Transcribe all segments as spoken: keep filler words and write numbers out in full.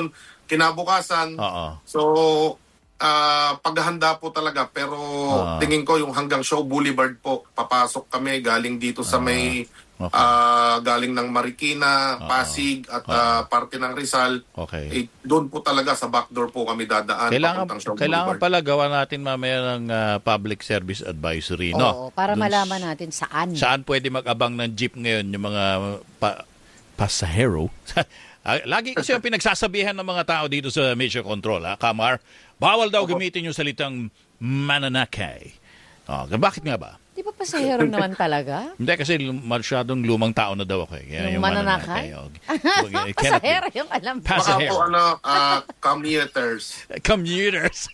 ngayon, kinabukasan. Oo. So, ah, paghahanda po talaga. Pero Ah. tingin ko yung hanggang Shaw Boulevard po, papasok kami galing dito sa Ah, may okay. ah, galing ng Marikina, Oo. Pasig at Oo. ah, parte ng Rizal. Okay. Eh, doon po talaga sa backdoor po kami dadaan Kailangan, papuntang Shaw kailangan Boulevard. pala gawa natin mamaya ng ah, public service advisory, no? Oo, para Dun malaman natin saan. Saan pwede mag-abang ng jeep ngayon yung mga pa- pasahero? Ah, Lagi kasi yung pinagsasabihan ng mga tao dito sa Mission Control, ha, Kamar, bawal daw gamitin yung salitang mananakay. Oh, bakit nga ba? Di ba pasahero naman talaga? Hindi, kasi lum- masyadong lumang tao na daw ako. Eh. Kaya Yung mananakay? oh, it cannot be. Pasahero yung alam ko. Baka Pasahero. po ano, ah, commuters. Commuters.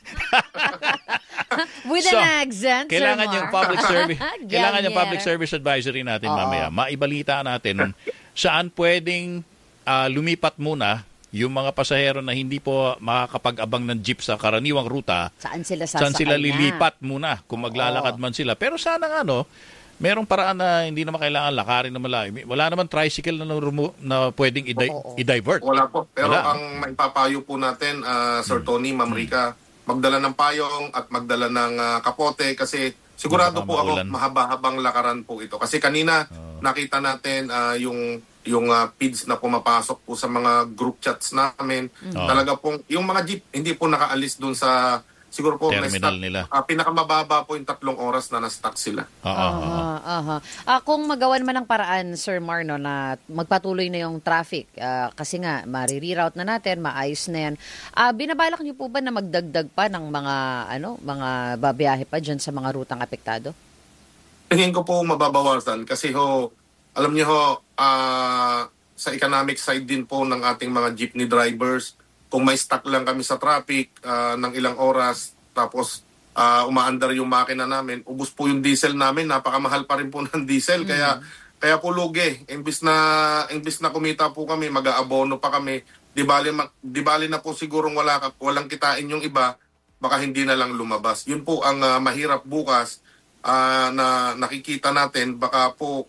With So, an accent, Sir Kailangan Mar. yung public service, kailangan yung Gamyer. public service advisory natin Oo. mamaya. Maibalita natin saan pwedeng ah, lumipat muna yung mga pasahero na hindi po makakapag-abang ng jeep sa karaniwang ruta. Saan sila sasakay Saan sila na? lilipat muna kung maglalakad man sila. Pero sana nga, no, merong paraan na hindi naman kailangan lakarin na malayo. Wala naman tricycle na, rumu- na pwedeng i- Oo. i-divert. Wala po. Pero Wala. ang maipapayo po natin, ah, Sir Tony, Ma'am Rica, magdala ng payong at magdala ng ah, kapote kasi sigurado Baka po ako maulan. mahaba-habang lakaran po ito. Kasi kanina nakita natin ah, yung yung ah, P I D S na pumapasok po sa mga group chats namin. Oo. Talaga pong yung mga jeep hindi po nakaalis doon sa siguro po Terminal na-stuck. nila. Ah, pinakamababa po yung tatlong oras na na-stuck sila. Oo, oo, oo. Aha, aha. Ah, kung magawan man ng paraan, Sir Marno, na magpatuloy na yung traffic, ah, kasi nga, marireroute na natin, maayos na yan. Ah, binabalak niyo po ba na magdagdag pa ng mga, ano, mga babiyahe pa dyan sa mga rutang apektado? Tingin ko po mababawasan kasi ho, alam niyo ho, ah, sa economic side din po ng ating mga jeepney drivers, kung may stuck lang kami sa traffic ah, ng ilang oras, tapos ah, umaandar yung makina namin, ubos po yung diesel namin, napakamahal pa rin po ng diesel, kaya kaya po lugi. Imbis na, imbis na kumita po kami, mag-aabono pa kami, di bali, ma- di bali na po sigurong wala, ka- walang kitain yung iba, baka hindi na lang lumabas. Yun po ang ah, mahirap bukas ah, na nakikita natin, baka po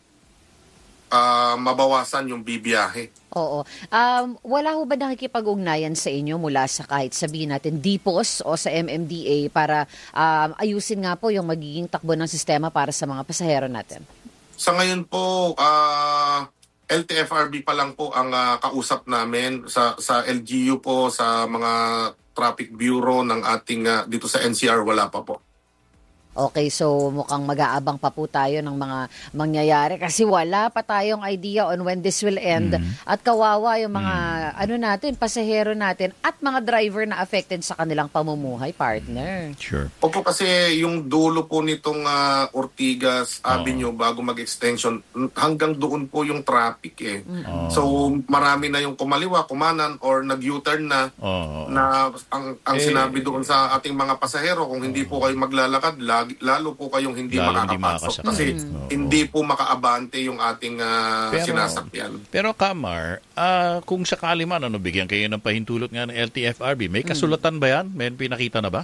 ah, mabawasan yung bibiyahe. Oo. Um, wala ho ba nakikipag-ugnayan sa inyo mula sa kahit sabihin natin D P O S o sa M M D A para um, ayusin nga po yung magiging takbo ng sistema para sa mga pasahero natin? Sa ngayon po, ah, L T F R B pa lang po ang ah, kausap namin sa sa L G U po, sa mga traffic bureau ng ating ah, dito sa N C R, wala pa po. Okay, so mukhang mag-aabang pa po tayo ng mga mangyayari kasi wala pa tayong idea on when this will end at kawawa yung mga ano natin, pasahero natin at mga driver na affected sa kanilang pamumuhay, partner. Sure. Opo, kasi yung dulo po nitong ah, Ortigas Avenue bago mag-extension, hanggang doon po yung traffic eh. So marami na yung kumaliwa, kumanan or nag-U-turn na Oo. na ang ang Eh, sinabi doon sa ating mga pasahero, kung hindi po kayo maglalakad, lagi, lalo po kayong hindi Lalo hindi makakapasok makakasakay. kasi Oo. hindi po makaabante yung ating ah, Pero- sinasakyan. Pero Kamar, ah, kung sakali man, ano, bigyan kayo ng pahintulot nga ng L T F R B, may kasulatan ba yan? May pinakita na ba?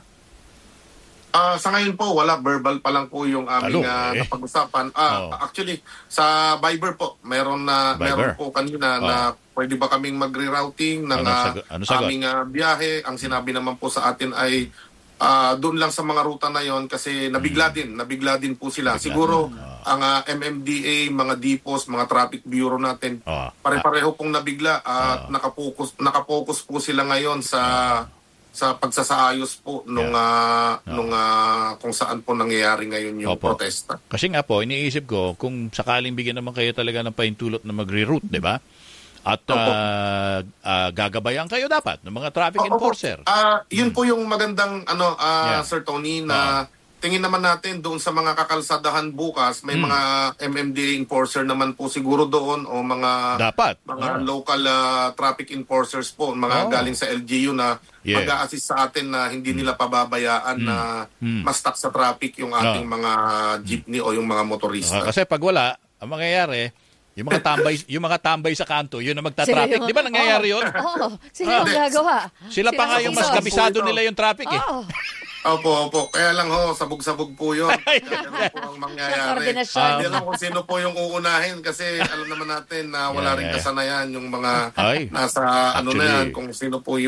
Ah, sa ngayon po, wala. Verbal pa lang po yung aming Alo, ah, eh. napag-usapan. Ah, Oh. Actually, sa Viber po, meron na meron Viber? po kanina Oh. na pwede ba kaming mag-rerouting ng Ano ah, sagot- ano sagot? aming ah, biyahe. Ang sinabi naman po sa atin ay ah, doon lang sa mga ruta na yon kasi nabigla din. Nabigla din po sila. Hmm. Nabigla Siguro, din. Oh. ang ah, M M D A, mga D P O S, mga traffic bureau natin, Oh. pare-pareho pong nabigla at Oh. nakapokus, nakapokus po sila ngayon sa sa pagsasaayos po nung Yeah. ah, nung ah, kung saan po nangyayari ngayon yung Opo. protesta. Kasi nga po, iniisip ko, kung sakaling bigyan naman kayo talaga ng pahintulot na magre-route, di ba? At Opo. ah, ah, gagabayan kayo dapat ng mga traffic Oo, enforcer. Ah, yun po yung magandang ano ah, Yeah. Sir Tony na tingin naman natin doon sa mga kakalsadahan bukas, may Hmm. mga M M D A enforcer naman po siguro doon o mga Dapat. mga Oh. local ah, traffic enforcers po, mga Oh. galing sa L G U na Yeah. mag-a-assist sa atin na hindi nila pababayaan na Hmm. ma-stuck sa traffic yung ating Oh. mga jeepney o yung mga motorista. Ah, kasi pag wala, ang mangyayari, yung mga tambay, yung mga tambay sa kanto, yun ang magta-traffic. Di ba nangyayari yun? Oo, sila yung Ah. gagawa. Sila pa nga yung mas ang kabisado Ito. nila yung traffic eh. Oo. Opo, opo. Kaya lang ho, sabog-sabog po yun. Kaya ganun po ang mangyayari. Koordinasyon. Hindi lang kung sino po yung uunahin kasi alam naman natin na wala Yeah, rin yeah, yeah. kasanayan yung mga Ay, nasa ano na yan, actually, kung sino po